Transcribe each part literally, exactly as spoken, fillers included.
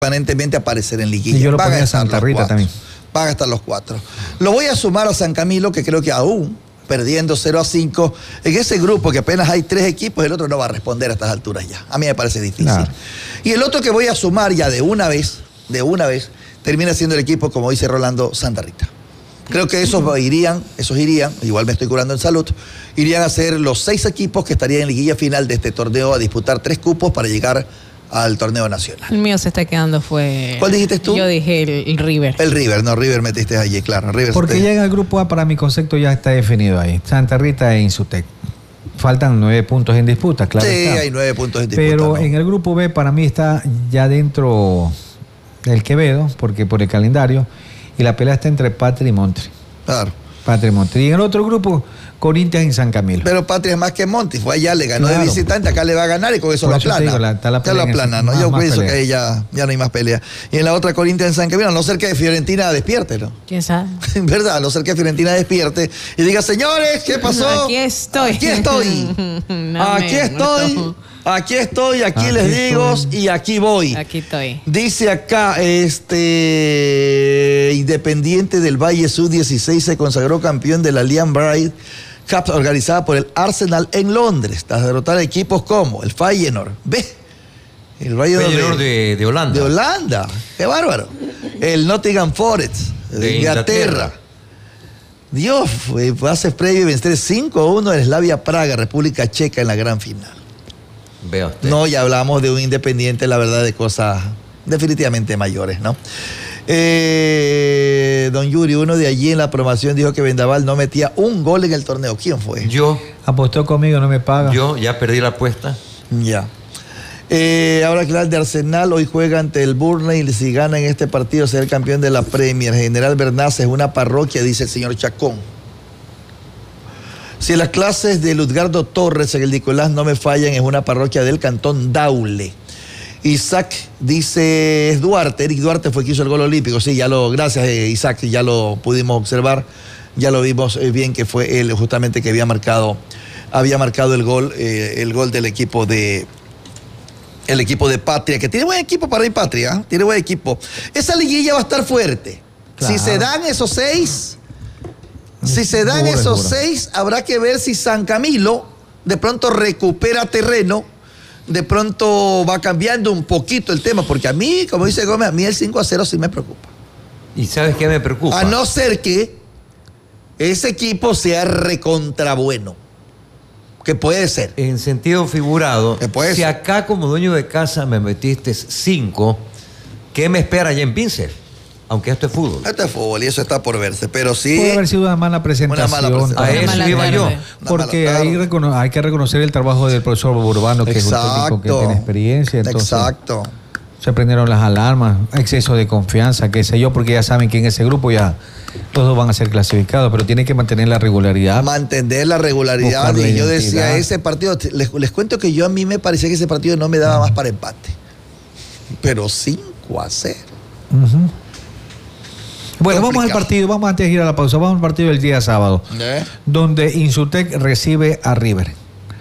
permanentemente aparecer en liguilla. Y yo lo Van ponía a a estar Santa los Rita cuatro. también. Van a estar los cuatro. Lo voy a sumar a San Camilo, que creo que aún perdiendo cero a cinco, en ese grupo que apenas hay tres equipos, el otro no va a responder a estas alturas ya. A mí me parece difícil. Claro. Y el otro que voy a sumar ya de una vez, de una vez, termina siendo el equipo, como dice Rolando, Santa Rita. Creo que esos irían, esos irían, igual me estoy curando en salud, irían a ser los seis equipos que estarían en liguilla final de este torneo a disputar tres cupos para llegar al torneo nacional. El mío se está quedando fue... ¿Cuál dijiste tú? Yo dije el, el River. El River, no, River metiste allí, claro. River Porque te... ya en el grupo A, para mi concepto, ya está definido ahí. Santa Rita e Insutec. Faltan nueve puntos en disputa, claro. Sí, está. hay nueve puntos en disputa. Pero ¿no? en el grupo B, para mí, está ya dentro del Quevedo, porque por el calendario, y la pelea está entre Patria y Montri. Claro. Patria y Montri. Y en el otro grupo, Corinthians y San Camilo. Pero Patria es más que Monti, fue allá, le ganó Claro. de visitante, acá le va a ganar y con eso Por lo eso te aplana. digo, la- está la Ya pelea lo en ese- aplana, ¿no? más- Yo más pienso pelea. que ahí ya, ya no hay más pelea. Y en la otra Corinthians en San Camilo, a no ser que Fiorentina despierte, ¿no? ¿Quién sabe? En verdad, a no ser que Fiorentina despierte y diga, señores, ¿qué pasó? Aquí estoy. Aquí estoy. No, aquí me- estoy. no. Aquí estoy, aquí, Aquí les digo estoy. y aquí voy. Aquí estoy. Dice acá, este Independiente del Valle sub dieciséis se consagró campeón de la Liam Bride Cup organizada por el Arsenal en Londres, tras derrotar equipos como el Feyenoord, ve, el Feyenoord Feyenoord de, de Holanda. de Holanda, qué bárbaro, el Nottingham Forest de, De Inglaterra. Inglaterra. Dios, fue pases previo y vencer cinco a uno en Slavia Praga, República Checa, en la gran final. Vea usted. No, ya hablamos de un Independiente, la verdad, de cosas definitivamente mayores, ¿no? Eh, don Yuri, uno de allí en la promoción dijo que Vendaval no metía un gol en el torneo. ¿Quién fue? Yo, Apostó conmigo, no me paga. yo ya perdí la apuesta. Ya. Eh, ahora que hablar de Arsenal, hoy juega ante el Burnley y si gana en este partido será el campeón de la Premier. General Bernaz es una parroquia, dice el señor Chacón. Si las clases de Ludgardo Torres en el Nicolás no me fallan, es una parroquia del cantón Daule. Isaac dice, es Duarte, Eric Duarte fue quien hizo el gol olímpico. Sí, ya lo, gracias eh, Isaac, ya lo pudimos observar, ya lo vimos eh, bien que fue él justamente que había marcado, había marcado el gol, eh, el gol del equipo de, el equipo de Patria, que tiene buen equipo para ir Patria, ¿eh? Tiene buen equipo. Esa liguilla va a estar fuerte. Claro. Si se dan esos seis, si se dan Seguro, esos seguro. seis, habrá que ver si San Camilo de pronto recupera terreno, de pronto va cambiando un poquito el tema, porque a mí, como dice Gómez, a mí el cinco a cero sí me preocupa. ¿Y sabes qué me preocupa? A no ser que ese equipo sea recontra bueno, que puede ser. En sentido figurado, Que puede si ser. acá como dueño de casa me metiste cinco, ¿qué me espera allá en Pinsel? Aunque esto es fútbol. Esto es fútbol y eso está por verse, pero sí. Puede haber sido una mala presentación. Una mala presentación. A Una eso mala iba tarde. yo. Una Porque mala hay, tarde. recono- hay que reconocer el trabajo del profesor Urbano, que es un técnico que tiene experiencia. Entonces, Exacto. se prendieron las alarmas, exceso de confianza, qué sé yo, porque ya saben que en ese grupo ya todos van a ser clasificados, pero tiene que mantener la regularidad. Mantener la regularidad. Buscar la Y yo identidad. decía, ese partido, les, les cuento que yo a mí me parecía que ese partido no me daba más para empate. Pero cinco a cero. Ujú. Bueno, vamos al Complicado. partido, vamos antes de ir a la pausa, vamos al partido del día sábado, ¿Eh? donde Insutec recibe a River.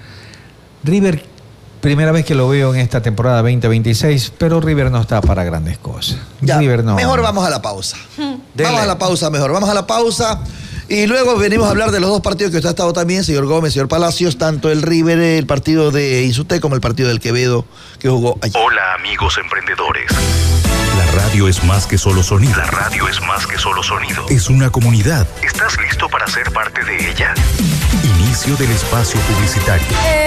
River, primera vez que lo veo en esta temporada veinte veintiséis, pero River no está para grandes cosas. Ya, River no. mejor vamos a la pausa. Dele. Vamos a la pausa mejor. Vamos a la pausa. Y luego venimos a hablar de los dos partidos que usted ha estado también, señor Gómez, señor Palacios, tanto el River, el partido de Insutec, como el partido del Quevedo que jugó ayer. Hola amigos emprendedores. La radio es más que solo sonido. La radio es más que solo sonido. Es una comunidad. ¿Estás listo para ser parte de ella? Inicio del espacio publicitario.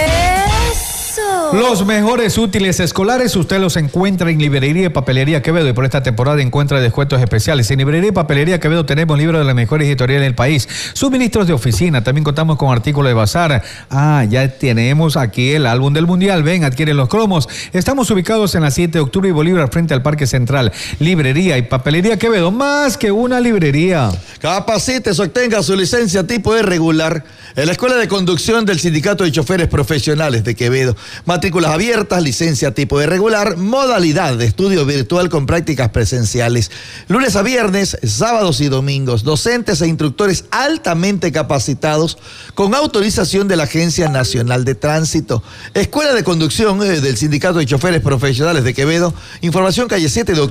Los mejores útiles escolares usted los encuentra en Librería y Papelería Quevedo, y por esta temporada encuentra descuentos especiales. En Librería y Papelería Quevedo tenemos libros de las mejores editoriales del país, suministros de oficina, también contamos con artículos de bazar. Ah, ya tenemos aquí el álbum del Mundial, ven, adquieren los cromos. Estamos ubicados en la siete de octubre y Bolívar frente al Parque Central. Librería y Papelería Quevedo, más que una librería. Capacítese, obtenga su licencia tipo E regular en la Escuela de Conducción del Sindicato de Choferes Profesionales de Quevedo. Matrículas abiertas, licencia tipo E regular, modalidad de estudio virtual con prácticas presenciales. Lunes a viernes, sábados y domingos. Docentes e instructores altamente capacitados con autorización de la Agencia Nacional de Tránsito. Escuela de Conducción eh, del Sindicato de Choferes Profesionales de Quevedo. Información calle siete de octubre.